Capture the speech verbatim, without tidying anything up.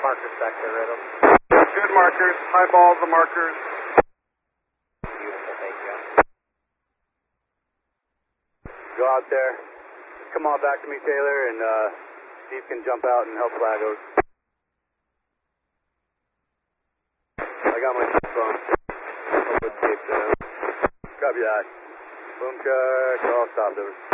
markers back there, Riddle. Good markers. High balls, the markers. Beautiful, thank you. Go out there. Come on back to me, Taylor, and uh, Steve can jump out and help Lagos. I got my phone. Copy that. Boom check. All stopped over.